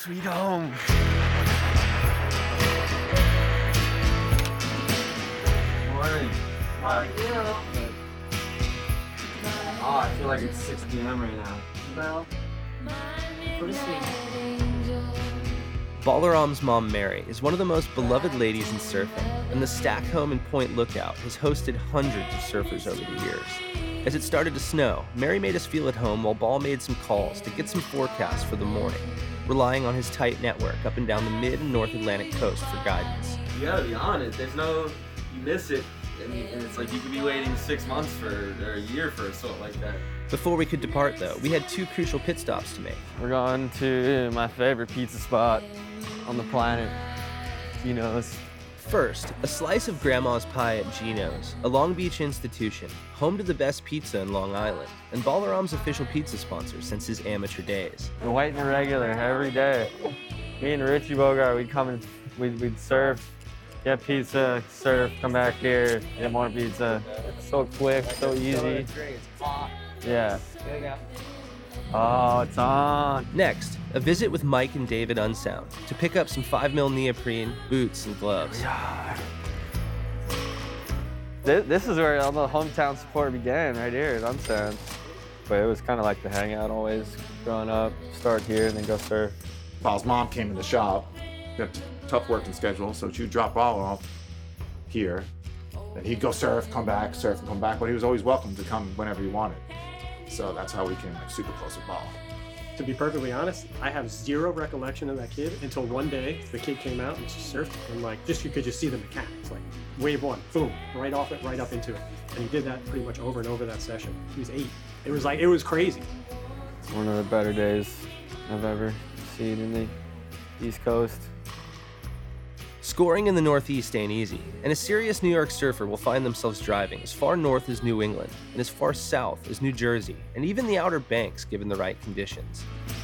Sweet home. Morning. How are you? Oh, I feel like it's 6 p.m. right now. Well, go to sleep. Balaram's mom, Mary, is one of the most beloved ladies in surfing, and the Stack home in Point Lookout has hosted hundreds of surfers over the years. As it started to snow, Mary made us feel at home while Ball made some calls to get some forecasts for the morning, relying on his tight network up and down the mid and North Atlantic coast for guidance. You gotta be on it. You miss it, and it's like you could be waiting 6 months or a year for a salt like that. Before we could depart, though, we had 2 crucial pit stops to make. We're going to my favorite pizza spot on the planet, Gino's. First, a slice of Grandma's Pie at Gino's, a Long Beach institution, home to the best pizza in Long Island, and Balaram's official pizza sponsor since his amateur days. We're waiting regular every day. Me and Richie Bogart, we'd come and we'd surf, get pizza, surf, come back here, get more pizza. It's so quick, so easy. Yeah. Oh, it's on. Next, a visit with Mike and David Unsound to pick up some 5mm neoprene, boots, and gloves. This is where all the hometown support began, right here at Unsound. But it was kind of like the hangout always, growing up, start here and then go surf. Paul's mom came in the shop, got a tough working schedule, so she'd drop Paul off here. Then he'd go surf, come back, surf, and come back, but he was always welcome to come whenever he wanted. So that's how we came super close with Paul. To be perfectly honest, I have zero recollection of that kid until one day the kid came out and surfed, and you could just see the mechanics, like wave one, boom, right off it, right up into it. And he did that pretty much over and over that session. He was 8. It was crazy. It's one of the better days I've ever seen in the East Coast. Scoring in the Northeast ain't easy, and a serious New York surfer will find themselves driving as far north as New England and as far south as New Jersey, and even the Outer Banks given the right conditions.